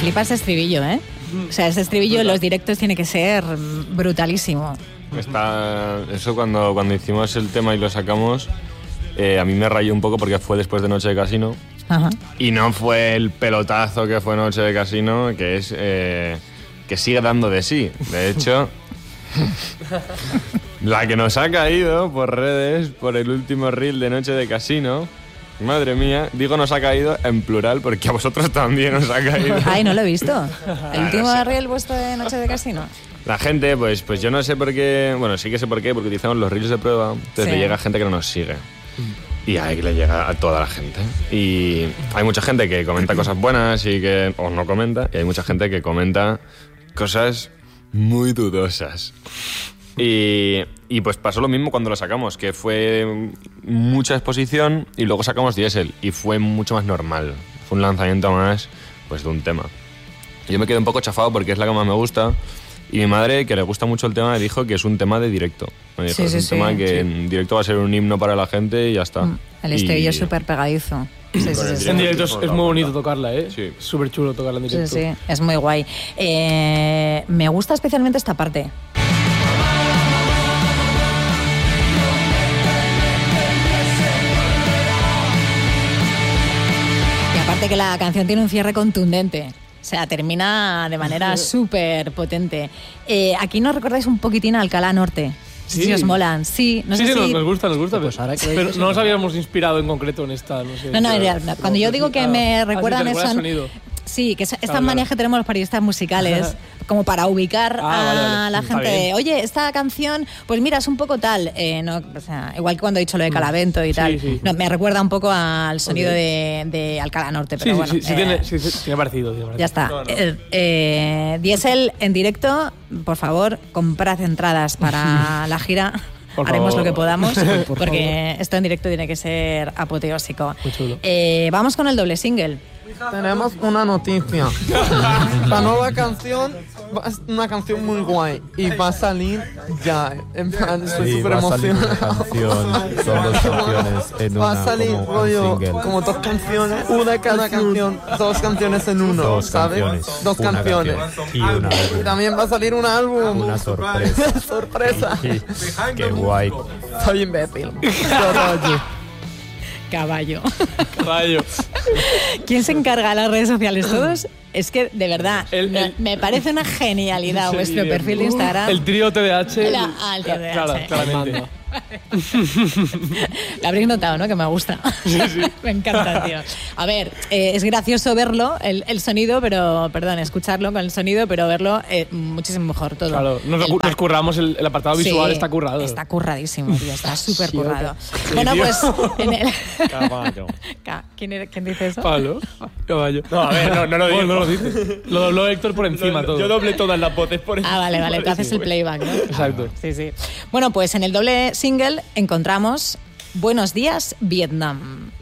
flipa ese estribillo, ¿eh? O sea, ese estribillo en los directos tiene que ser brutalísimo. Eso cuando hicimos el tema y lo sacamos, a mí me rayó un poco porque fue después de Noche de Casino. Ajá. Y no fue el pelotazo que fue Noche de Casino, que es que sigue dando de sí. De hecho, la que nos ha caído por redes por el último reel de Noche de Casino, madre mía, digo nos ha caído en plural porque a vosotros también os ha caído. Ay, no lo he visto. ¿El último reel vuestro de Noche de Casino? La gente, pues yo no sé por qué, bueno, sí que sé por qué, porque utilizamos los reels de prueba, entonces le llega gente que no nos sigue. Y ahí le llega a toda la gente. Y hay mucha gente que comenta cosas buenas y que o no comenta, y hay mucha gente que comenta cosas muy dudosas. Y pues pasó lo mismo cuando lo sacamos, que fue mucha exposición y luego sacamos Diesel y fue mucho más normal. Fue un lanzamiento más pues de un tema. Yo me quedé un poco chafado porque es la que más me gusta. Y mi madre, que le gusta mucho el tema, me dijo que es un tema de directo. Me dijo, es un tema que en directo va a ser un himno para la gente y ya está. El estribillo es súper pegadizo. Sí. En directo es muy bonito tocarla, ¿eh? Sí. Súper chulo tocarla en directo. Sí, es muy guay. Me gusta especialmente esta parte. Y aparte que la canción tiene un cierre contundente. O sea, termina de manera súper potente. Aquí nos recordáis un poquitín a Alcalá Norte. Sí. Si os molan. Sí, no sé si... nos gusta. Pues ahora que pero no nos habíamos inspirado en concreto en esta, no sé. No, cuando yo digo que me recuerdan el eso... sonido. Sí, que estas manías que tenemos los periodistas musicales, como para ubicar a la gente de, oye, esta canción, pues mira, es un poco tal, no, o sea, igual que cuando he dicho lo de Calavento y tal, Sí. No, me recuerda un poco al sonido de Alcalá Norte, pero bueno. Tiene parecido. Ya está. Diesel en directo, por favor, comprad entradas para la gira. Haremos lo que podamos, porque esto en directo tiene que ser apoteósico. Muy chulo. Vamos con el doble single. Tenemos una noticia. La nueva canción es una canción muy guay y va a salir ya. En plan, estoy súper emocionado. Son dos canciones en una. Va a salir como rollo, un single. como dos canciones, una cada canción, dos canciones en uno, Dos ¿sabes? canciones. Dos Una canciones. canción y un álbum. Y también va a salir un álbum. Una sorpresa. Sorpresa. Qué guay. Soy imbécil. Qué rollo. Caballo. Caballo. ¿Quién se encarga de las redes sociales? ¿Todos? Es que, de verdad, me parece una genialidad Sí, vuestro perfil de Instagram. El trío TDH. El TDH. Claro, claramente. Lo habréis notado, ¿no? Que me gusta. Me encanta, tío. A ver, es gracioso verlo, el sonido, pero... Perdón, escucharlo con el sonido, pero verlo muchísimo mejor todo. Claro, nos curramos el apartado visual, Sí, está currado. Está curradísimo, tío, está súper Sí, currado. sí, Bueno, tío. pues... En el... Caballo. ¿Quién dice eso? Pablo. Caballo. No, a ver, no lo digo. No lo dice. Lo dobló Héctor por encima todo. Yo doblé todas las voces por encima. Ah, vale, tú haces el playback, ¿no? Exacto. Sí. Bueno, pues en el doble single encontramos Buenos Días, Vietnam.